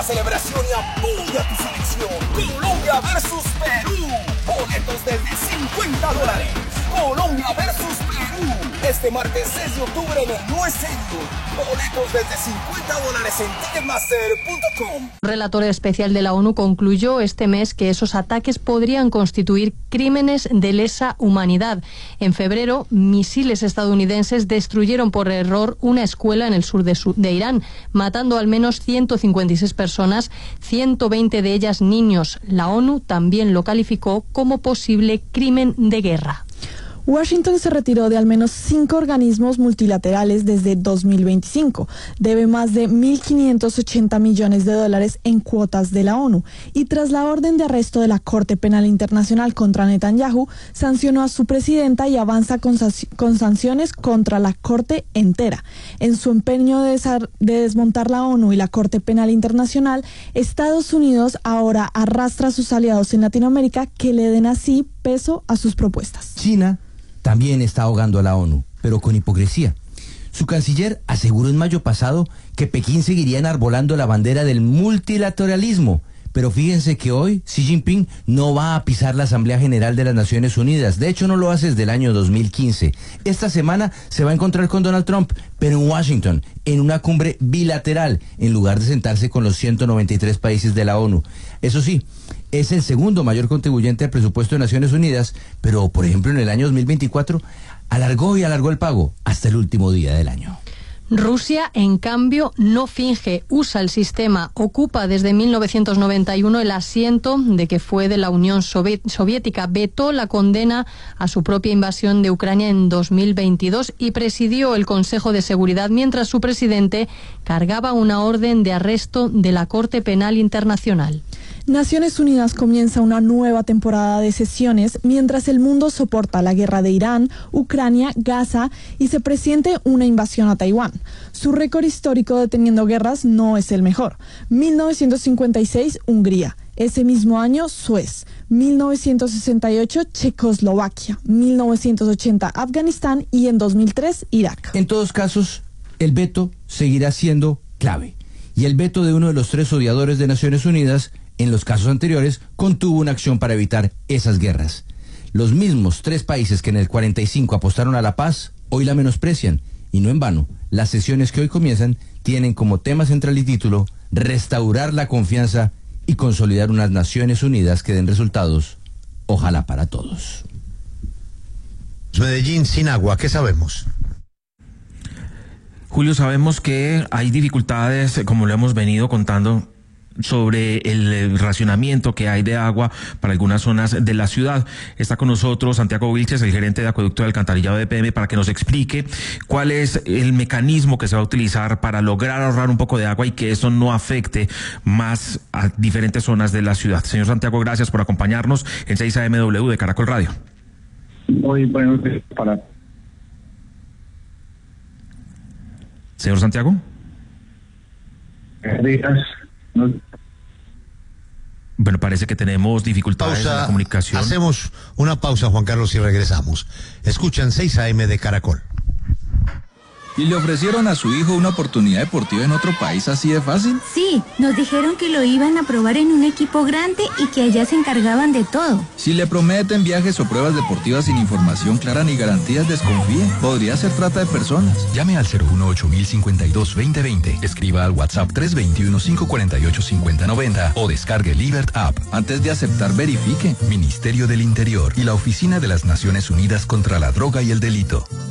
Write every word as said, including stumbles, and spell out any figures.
celebración y apoya a tu selección. Colombia versus Perú. Boletos desde cincuenta dólares. Colombia versus Perú. Este martes seis de octubre en el U S A. Boletos desde cincuenta dólares en ticketmaster punto com. El relator especial de la ONU concluyó este mes que esos ataques podrían constituir crímenes de lesa humanidad. En febrero, misiles estadounidenses destruyeron por error una escuela en el sur de, su de Irán, matando al menos ciento cincuenta y seis personas, ciento veinte de ellas niños. La ONU también lo calificó como posible crimen de guerra. Washington se retiró de al menos cinco organismos multilaterales desde dos mil veinticinco. Debe más de mil quinientos ochenta millones de dólares en cuotas de la ONU. Y tras la orden de arresto de la Corte Penal Internacional contra Netanyahu, sancionó a su presidenta y avanza con, con sanciones contra la Corte entera. En su empeño de, de desmontar la ONU y la Corte Penal Internacional, Estados Unidos ahora arrastra a sus aliados en Latinoamérica que le den así peso a sus propuestas. China también está ahogando a la ONU, pero con hipocresía. Su canciller aseguró en mayo pasado que Pekín seguiría enarbolando la bandera del multilateralismo, pero fíjense que hoy Xi Jinping no va a pisar la Asamblea General de las Naciones Unidas. De hecho, no lo hace desde el año dos mil quince. Esta semana se va a encontrar con Donald Trump, pero en Washington, en una cumbre bilateral, en lugar de sentarse con los ciento noventa y tres países de la ONU. Eso sí, es el segundo mayor contribuyente al presupuesto de Naciones Unidas, pero, por ejemplo, en el año dos mil veinticuatro, alargó y alargó el pago hasta el último día del año. Rusia, en cambio, no finge, usa el sistema, ocupa desde mil novecientos noventa y uno el asiento de que fue de la Unión Soviética, vetó la condena a su propia invasión de Ucrania en dos mil veintidós y presidió el Consejo de Seguridad mientras su presidente cargaba una orden de arresto de la Corte Penal Internacional. Naciones Unidas comienza una nueva temporada de sesiones mientras el mundo soporta la guerra de Irán, Ucrania, Gaza y se presiente una invasión a Taiwán. Su récord histórico deteniendo guerras no es el mejor. mil novecientos cincuenta y seis, Hungría. Ese mismo año, Suez. mil novecientos sesenta y ocho, Checoslovaquia. mil novecientos ochenta, Afganistán y en dos mil tres, Irak. En todos casos, el veto seguirá siendo clave. Y el veto de uno de los tres odiadores de Naciones Unidas, en los casos anteriores, contuvo una acción para evitar esas guerras. Los mismos tres países que en el cuarenta y cinco apostaron a la paz, hoy la menosprecian. Y no en vano, las sesiones que hoy comienzan tienen como tema central y título restaurar la confianza y consolidar unas Naciones Unidas que den resultados, ojalá para todos. Medellín sin agua, ¿qué sabemos? Julio, sabemos que hay dificultades, como lo hemos venido contando, sobre el racionamiento que hay de agua para algunas zonas de la ciudad. Está con nosotros Santiago Vilches, el gerente de acueducto de alcantarillado de E P M, para que nos explique cuál es el mecanismo que se va a utilizar para lograr ahorrar un poco de agua y que eso no afecte más a diferentes zonas de la ciudad. Señor Santiago, gracias por acompañarnos en seis A M W de Caracol Radio. Muy buenos días para... Señor Santiago. Días. No. Bueno, parece que tenemos dificultades Pausa, en la comunicación. Hacemos una pausa, Juan Carlos, y regresamos. Escuchan seis A M de Caracol. ¿Y le ofrecieron a su hijo una oportunidad deportiva en otro país así de fácil? Sí, nos dijeron que lo iban a probar en un equipo grande y que allá se encargaban de todo. Si le prometen viajes o pruebas deportivas sin información clara ni garantías, desconfíe. Podría ser trata de personas. Llame al cero uno ocho mil cincuenta y dos veinte veinte. Escriba al WhatsApp tres dos uno, cinco cuatro ocho, cinco cero nueve cero o descargue Libert App. Antes de aceptar, verifique. Ministerio del Interior y la Oficina de las Naciones Unidas contra la Droga y el Delito.